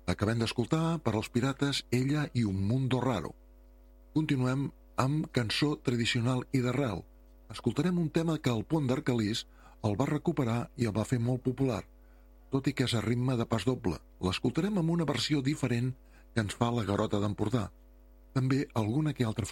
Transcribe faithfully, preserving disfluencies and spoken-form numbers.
Acabem d'escoltar per als Pirates Ella i un mundo raro. Continuem amb cançó tradicional i d'arrel. Escoltarem un tema que el Pont d'Arcalís el va recuperar i el va fer molt popular, tot i que és a ritme de pas doble. L'escoltarem amb una versió diferent que ens fa la Garota d'Empordà. També alguna que altra